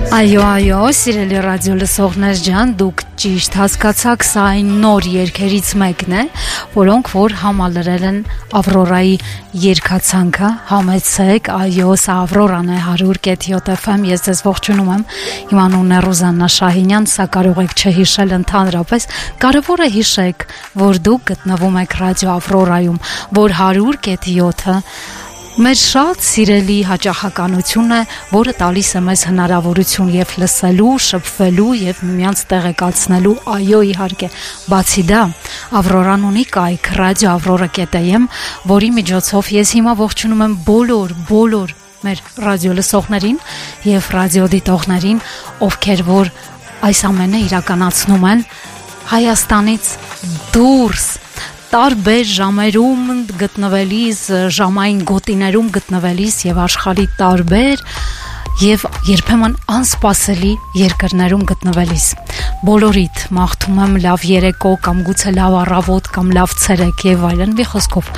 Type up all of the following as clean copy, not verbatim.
Այո, սիրելի ռադիո լսողներ ջան, դուք ճիշտ հասկացաք, սա այն նոր երգերից մեկն է, որոնք որ համալրել են Ավրորայի երգացանկը, համեցեք, այո, սա Ավրորան է 100.7 FM, ես ձեզ ողջունում եմ, իմ անունն է Ռուզաննա Շահինյան, սա կարող եք չհիշել ընդհանրապես, կարևոր է հիշեք, որ դուք գտնվում եք ռադիո Ավրորայում, որ 100.7-ը մեր շատ սիրելի հաճախականություն է, որը տալիս է մեզ հնարավորություն եւ լսելու, շփվելու եւ միմյանց տեղեկացնելու, այո իհարկե, բացի դա, Ավրորան ունի կայք radio.avrora.am, որի միջոցով ես հիմա ողջունում եմ բոլոր մեր ռադիո լսողներին եւ ռադիո դիտողներին, ովքեր որ այս ամենը իրականացնում են Հայաստանից դուրս տարբեր ժամերում գտնվելիս, ժամային գոտիներում գտնվելիս եւ աշխարհի տարբեր եւ երբեմն անսպասելի երկրներում գտնվելիս։ Բոլորիդ մաղթում եմ լավ երեկո կամ գուցե լավ առավոտ կամ լավ ցերեկ եւ այլն, մի խոսքով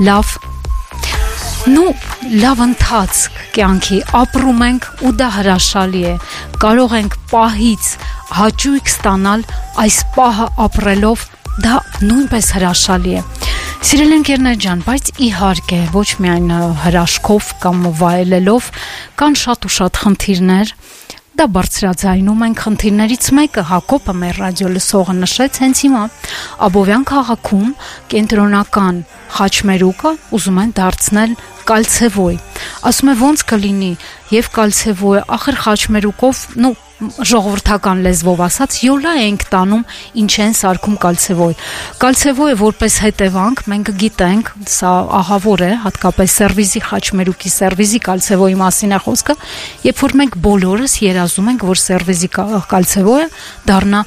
լավ ընթացք կյանքի ապրում ենք ու դա հրաշալի է։ Կարող ենք պահից հաճույք ստանալ այս պահը ապրելով, դա նույնպես հրաշալի է։ Սիրելի ընկերներ ջան, բայց իհարկե ոչ միայն հրաշքով կամ վայելելով կան շատ ու շատ խնդիրներ, դա բարձրաձայնում են խնդիրներից մեկը Հակոբը մեր ռադիո լսողը նշեց հենց հիմա Աբովյան քաղաքում կենտրոնական խաչմերուկը ուզում են դարձնել կալցևոյ։ Ասում է ոնց կլինի եւ կալցևոյը ախր խաչմերուկով, ժողովրդական լեզվով ասած յոլա ենք տանում ինչ են սարքում կալցևոյ։ Կալցևոյը որպես հետևանք մենք գիտենք, սա ահավոր է, հատկապես սերվիզի խաչմերուկի սերվիզի կալցևոյի մասին է խոսքը, երբ որ մենք բոլորս երազում ենք, որ սերվիզի կալցևոյը դառնա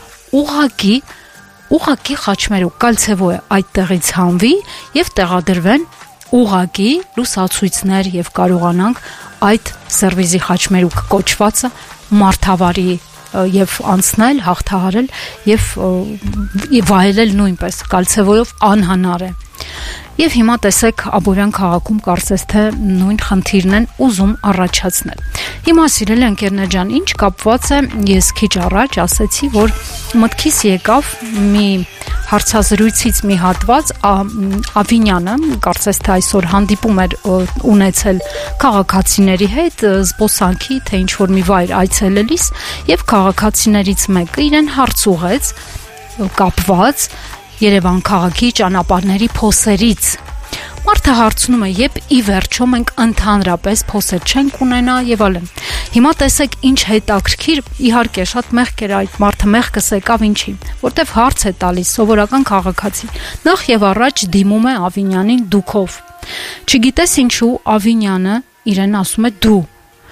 ուղղակի խաչմերուկ, կալցևոյը այդտեղից հանվի եւ տեղադրվեն ուղղակի լուսացույցներ եւ կարողանանք այդ սերվիզի խաչմերուկ կոչվածը մարդավարի եւ անցնել, հաղթահարել եւ վայելել նույնպես կալցևոյով անհնար է։ Եվ հիմա տեսեք Աբովյան քաղաքում կարծես թե նույն խնդիրն են ուզում առաջացնել։ Հիմա սիրելի ընկերներ ջան, ինչ կապված է, ես քիչ առաջ ասեցի, որ մտքիս եկավ մի հարցազրույցից մի հատված Ավինյանը, կարծես թե այսօր հանդիպում էր ունեցել քաղաքացիների հետ զբոսանքի, թե ինչ որ մի վայր այցելելիս, եւ քաղաքացիներից մեկը իրեն հարց ուղեց կապված Երևան քաղաքի ճանապարհների փոսերից։ Մարդը հարցնում է, երբ ի վերջո մենք ընդհանրապես փոսեր չենք ունենա եւ այլն։ Հիմա տեսեք ինչ հետաքրքիր, իհարկե շատ մեղք էր այդ մարդը մեղքս եկավ ինչի, որտեվ հարց է տալիս սովորական քաղաքացի։ Նախ եւ առաջ դիմում է Ավինյանին դուքով։ Չգիտես ինչու Ավինյանը իրեն ասում է դու։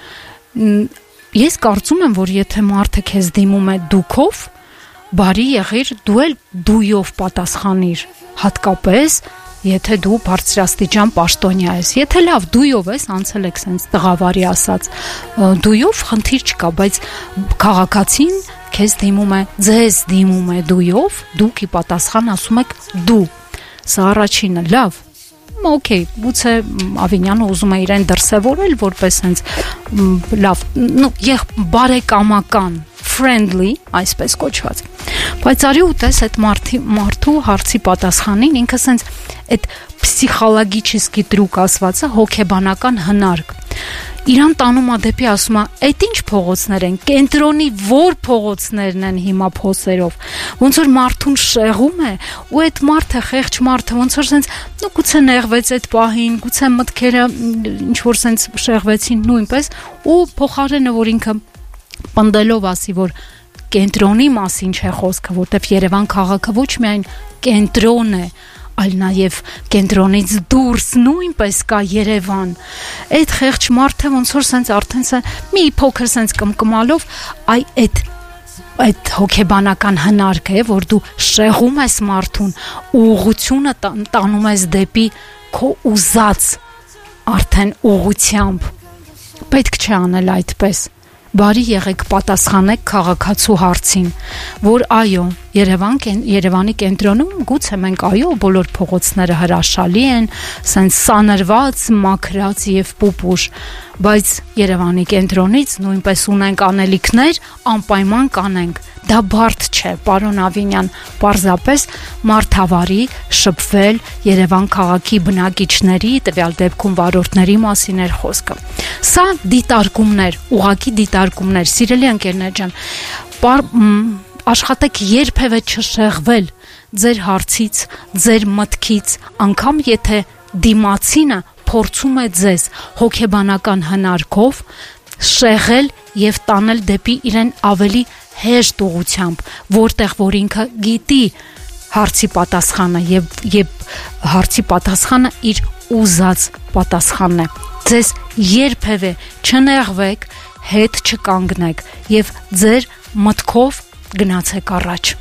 Ես կարծում եմ, որ եթե մարդը քեզ դիմում է դուքով, բարի եղիր դու էլ դույով պատասխանիր, հատկապես եթե դու բարձրաստիճան պաշտոնյա ես, եթե լավ դույով ես, անցել եք սենց տղավարի ասած, դույով խնդիր չկա, բայց քաղաքացին քեզ դիմում է, ձեզ դիմում է դույով, դուք ի պատասխան ասում եք դու, սա առաջինը, լավ, օքեյ, գուցե Ավինյանը ուզում է իրեն դրսևորել որպես հենց լավ, բարեկամական, friendly, այսպես կոչված։ Բայց արի ուտես այդ մարդու հարցի պատասխանին ինքը սենց այդ պսիխոլոգիչեսկի տրուկ ասվածը հոգեբանական հնարք։ Իրան տանում է դեպի ասում է, այդ ինչ փողոցներ են, կենտրոնի որ փողոցներն են հիմա փոսերով, ոնց որ մարդուն շեղում է, ու այդ մարդը, խեղճ մարդը, ոնց որ սենց, գուցե նեղվեց այդ պահին, գուցե մտքերը ինչ որ սենց շեղվեցին նույնպես, ու փոխարենը որ ինքը պնդելով ասի, որ կենտրոնի մասին չէ խոսքը, որտեվ Երևան քաղաքը ոչ միայն կենտրոն է, այլ նաև կենտրոնից դուրս նույնպես կա Երևան։ Այդ խեղճ մարդը ոնց որ սենց արդեն մի փոքր սենց կմկմալով այդ հոգեբանական հնարք է, որ դու շեղում ես մարդուն, ուղղությունը տանում ես դեպի քո ուզած արդեն ուղղությամբ։ Պետք չէ անել այդպես։ Բարի եղեք պատասխանեք քաղաքացու հարցին, որ այո, Երևանի կենտրոնում գուցե մենք այո բոլոր փողոցները հրաշալի են, սենց սանրված, մաքրած եւ պուպուշ, բայց Երևանի կենտրոնից նույնպես ունենք անելիքներ, անպայման կանենք։ Դա բարդ չէ, պարոն Ավինյան, պարզապես մարդավարի շփվել Երևան քաղաքի բնակիչների, տվյալ դեպքում վարորդների մասին էր խոսքը։ Սա դիտարկումներ, ուղղակի դիտարկումներ, սիրելի ընկերներ ջան, աշխատեք երբևէ չշեղվել ձեր հարցից, ձեր մտքից, անգամ եթե դիմացինը փորձում է ձեզ հոգեբանական հնարքով շեղել եւ տանել դեպի իրեն ավելի հեշտ ուղությամբ, որտեղ որ ինքը գիտի հարցի պատասխանը եւ հարցի պատասխանը իր ուզած պատասխանն է։ Ձեզ երբևէ չնեղվեք, հետ չկանգնեք եւ ձեր մտքով գնացեք առաջ։